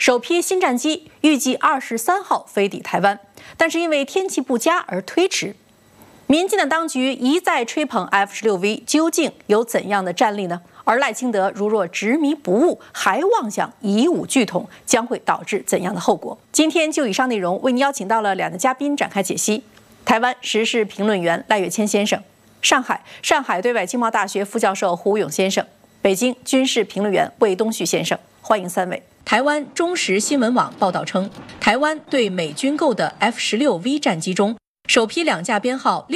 首批新战机预计23号飞抵台湾，但是因为天气不佳而推迟。民进党当局一再吹捧 F-16V， 究竟有怎样的战力呢？而赖清德如若执迷不悟，还妄想以武拒统，将会导致怎样的后果？今天就以上内容为您邀请到了两位嘉宾展开解析：台湾时事评论员赖岳谦先生，上海对外经贸大学副教授胡勇先生，北京军事评论员魏东旭先生，欢迎三位。台湾中时新闻网报道称，台湾对美军购的 F-16V 战机中，首批2架编号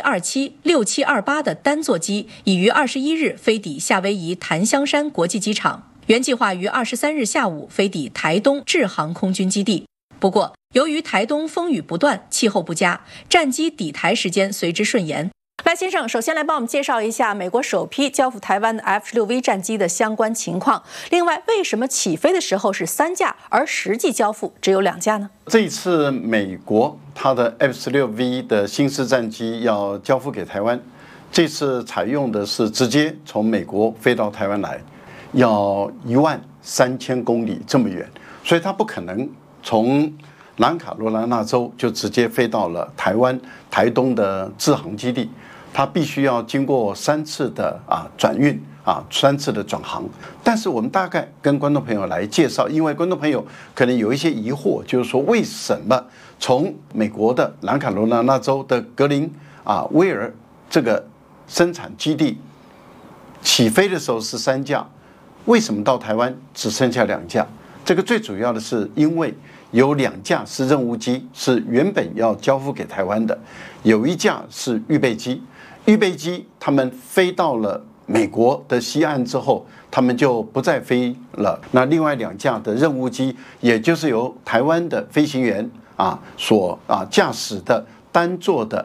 6727、6728的单座机已于21日飞抵夏威夷檀香山国际机场，原计划于23日下午飞抵台东志航空军基地。不过，由于台东风雨不断，气候不佳，战机抵台时间随之顺延。赖先生，首先来帮我们介绍一下美国首批交付台湾的 F-16V 战机的相关情况。另外，为什么起飞的时候是3架，而实际交付只有2架呢？ 这一次美国它的 F-16V 的新式战机要交付给台湾，这次采用的是直接从美国飞到台湾来，要13000公里这么远，所以它不可能从南卡罗来纳州就直接飞到了台湾台东的志航基地，它必须要经过3次的转运3次的转航。但是我们大概跟观众朋友来介绍，因为观众朋友可能有一些疑惑，就是说为什么从美国的南卡罗来纳州的格林威尔这个生产基地起飞的时候是3架，为什么到台湾只剩下2架？这个最主要的是因为有2架是任务机，是原本要交付给台湾的，有1架是预备机。预备机他们飞到了美国的西岸之后，他们就不再飞了。那另外2架的任务机，也就是由台湾的飞行员所驾驶的单座的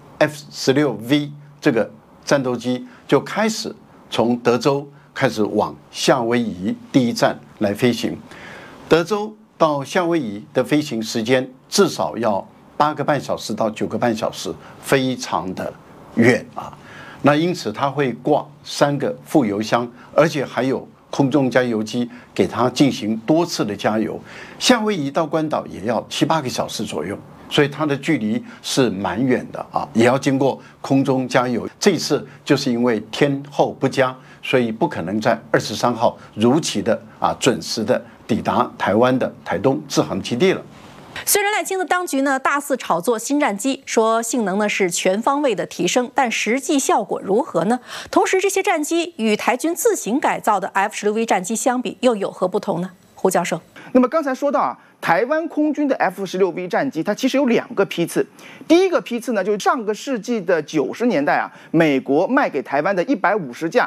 F-16V 这个战斗机，就开始从德州开始往夏威夷第一站来飞行。德州到夏威夷的飞行时间至少要8个半小时到9个半小时，非常的远那因此它会挂3个副油箱，而且还有空中加油机给它进行多次的加油。夏威夷到关岛也要7、8个小时左右，所以它的距离是蛮远的也要经过空中加油。这次就是因为天候不佳，所以不可能在23号如期的准时的抵达台湾的台东志航基地了。 虽然赖清德当局呢大肆炒作新战机，说性能呢是全方位的提升，但实际效果如何呢？同时，这些战机与台军自行改造的 F-16V 战机相比，又有何不同呢？胡教授。 那么刚才说到台湾空军的 F-16V 战机，它其实有2个批次。第一个批次呢，就是上个世纪的90年代美国卖给台湾的150架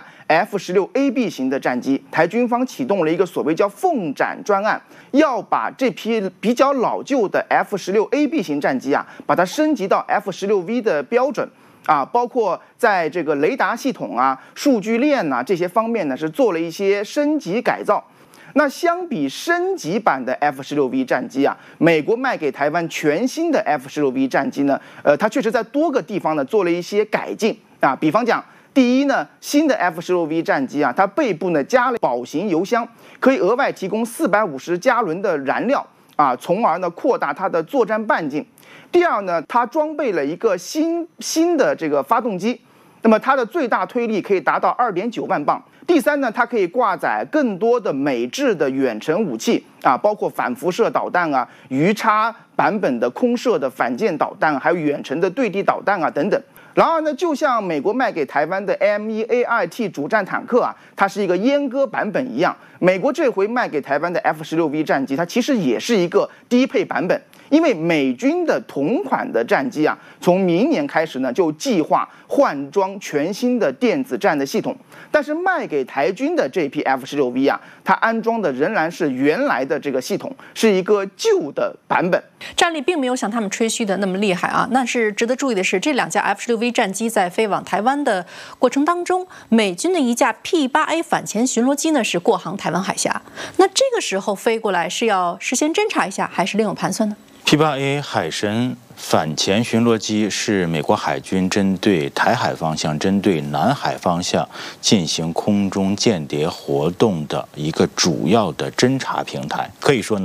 F-16AB 型的战机，台军方启动了一个所谓叫凤展专案，要把这批比较老旧的 F-16AB 型战机把它升级到 F-16V 的标准。包括在这个雷达系统数据链这些方面呢，是做了一些升级改造。那相比升级版的 F-16V 战机美国卖给台湾全新的 F-16V 战机呢，它确实在多个地方呢做了一些改进比方讲，第一呢，新的 F-16V 战机它背部呢加了保型油箱，可以额外提供450加仑的燃料从而呢扩大它的作战半径。第二呢，它装备了一个新的这个发动机，那么它的最大推力可以达到2.9万磅。第三呢，它可以挂载更多的美制的远程武器包括反辐射导弹鱼叉版本的空射的反舰导弹，还有远程的对地导弹等等。然而呢，就像美国卖给台湾的 M1A2T 主战坦克它是一个阉割版本一样，美国这回卖给台湾的 F-16V 战机，它其实也是一个低配版本。因为美军的同款的战机从明年开始呢，就计划换装全新的电子战的系统，但是卖给台军的这批 F-16V它安装的仍然是原来的这个系统，是一个旧的版本， 战力并没有像他们吹嘘的那么厉害那是值得注意的是，这2架 F-16V 战机在飞往台湾的过程当中，美军的1架 P-8A 反潜巡逻机呢是过航台湾海峡。那这个时候飞过来是要事先侦查一下，还是另有盘算呢？ P-8A 海神反潜巡逻机是美国海军针对台海方向、针对南海方向进行空中间谍活动的一个主要的侦察平台。可以说呢，